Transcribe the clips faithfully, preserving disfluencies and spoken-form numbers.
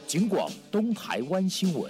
警广东台湾新闻。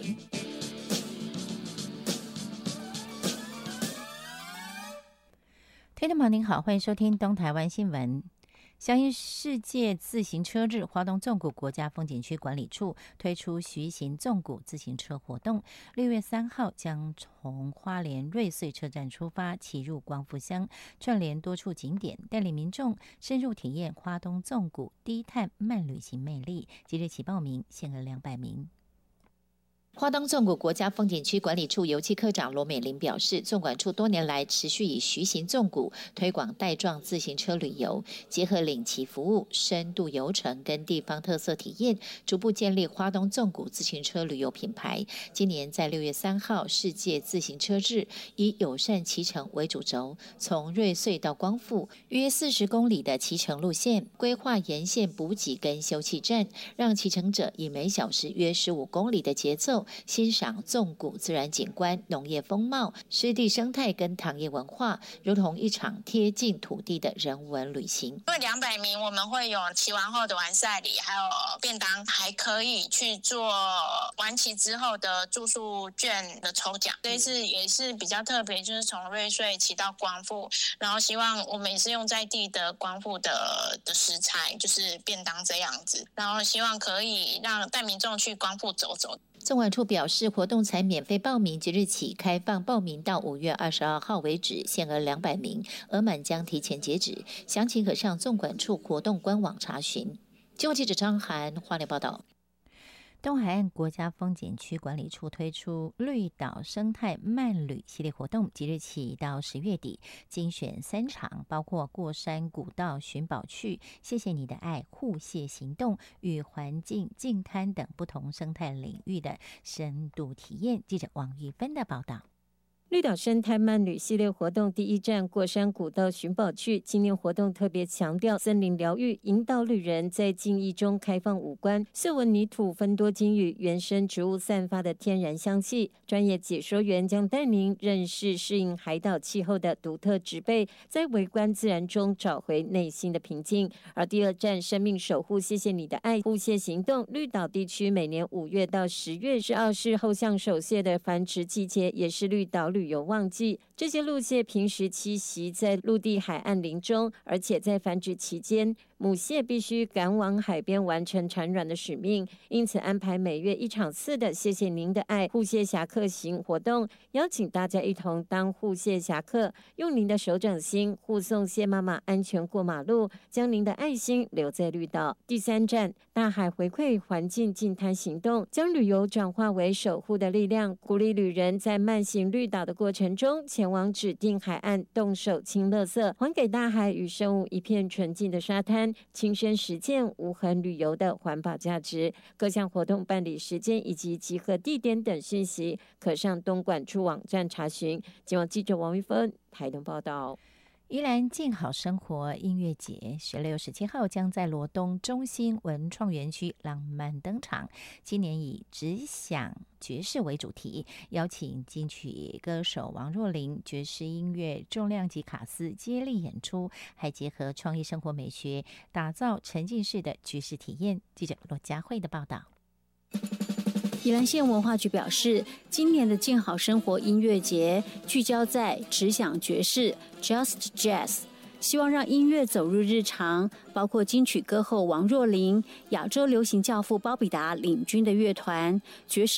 听众朋友您好，欢迎收听东台湾新闻。响应世界自行车日，花东纵谷国家风景区管理处推出徐行纵谷自行车活动。六月三号将从花莲瑞穗车站出发，骑入光复乡，串联多处景点，带领民众深入体验花东纵谷低碳慢旅行魅力。即日起报名，限额两百名。花东纵谷国家风景区管理处游憩科长罗美玲表示，纵管处多年来持续以徐行纵谷推广带状自行车旅游，结合领骑服务、深度游程跟地方特色体验，逐步建立花东纵谷自行车旅游品牌。今年在六月三号世界自行车日，以友善骑乘为主轴，从瑞穗到光复约四十公里的骑乘路线，规划沿线补给跟休憩站，让骑乘者以每小时约十五公里的节奏欣赏纵谷自然景观、农业风貌、湿地生态跟糖业文化，如同一场贴近土地的人文旅行。 因为两百名，我们会有骑完后的完赛礼，还有便当，还可以去做完骑之后的住宿券的抽奖。这一次也是比较特别，就是从瑞穗骑到光复，然后希望我们也是用在地的光复的的食材，就是便当这样子，然后希望可以让带民众去光复走走。 纵管处表示，活动才免费报名，即日起开放报名到五月二十二号为止，限额两百名，额满将提前截止。详情可上纵管处活动官网查询。经过记者张涵花莲报道。东海岸国家风景区管理处推出绿岛生态慢旅系列活动，即日起到十月底，精选三场，包括过山古道寻宝趣、谢谢你的爱护蟹行动与环境净滩等不同生态领域的深度体验。记者王玉芬的报道。 绿岛生态慢旅系列活动第一站过山古道寻宝趣，今年活动特别强调森林疗愈，引导旅人在静意中开放五官，嗅闻泥土芬多精与原生植物散发的天然香气。专业解说员将带您认识适应海岛气候的独特植被，在微观自然中找回内心的平静。而第二站生命守护谢谢你的爱护蟹行动，绿岛地区每年五月到十月是澳式后象手蟹的繁殖季节，也是绿岛旅游旺季。这些陆蟹平时栖息在陆地海岸林中，而且在繁殖期间，母蟹必须赶往海边完成产卵的使命，因此安排每月一场次的谢谢您的爱护蟹侠客行活动，邀请大家一同当护蟹侠客，用您的手掌心护送蟹妈妈安全过马路，将您的爱心留在绿岛。第三站大海回馈环境净滩行动，将旅游转化为守护的力量，鼓励旅人在慢行绿岛的过程中，前往指定海岸动手清垃圾，还给大海与生物一片纯净的沙滩，亲身实践无痕旅游的环保价值。各项活动办理时间以及集合地点等讯息，可上东管处网站查询。今晚记者王玉芬台东报道。 宜兰静好生活音乐节十六、十七号将在罗东中心文创园区浪漫登场。今年以只想爵士为主题，邀请金曲歌手王若琳、爵士音乐重量级卡司接力演出，还结合创意生活美学，打造沉浸式的爵士体验。记者罗佳慧的报道。 宜兰县文化局表示，今年的静好生活音乐节聚焦在只想爵士 Just Jazz， 希望让音乐走入日常，包括金曲歌后王若琳、亚洲流行教父包比达领军的乐团、爵士